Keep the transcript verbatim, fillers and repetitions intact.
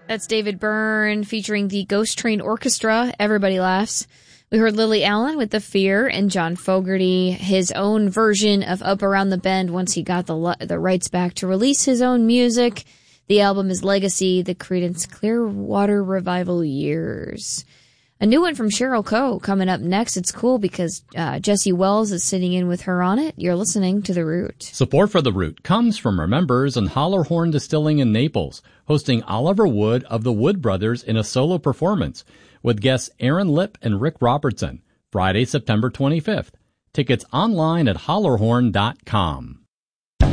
That's David Byrne featuring the Ghost Train Orchestra. Everybody laughs. We heard Lily Allen with The Fear and John Fogerty, his own version of Up Around the Bend once he got the the rights back to release his own music. The album is Legacy, the Creedence Clearwater Revival Years. A new one from Cheryl Coe coming up next. It's cool because uh, Jesse Wells is sitting in with her on it. You're listening to The Root. Support for The Root comes from our members and Hollerhorn Distilling in Naples, hosting Oliver Wood of the Wood Brothers in a solo performance with guests Aaron Lipp and Rick Robertson, Friday, September twenty-fifth. Tickets online at hollerhorn dot com.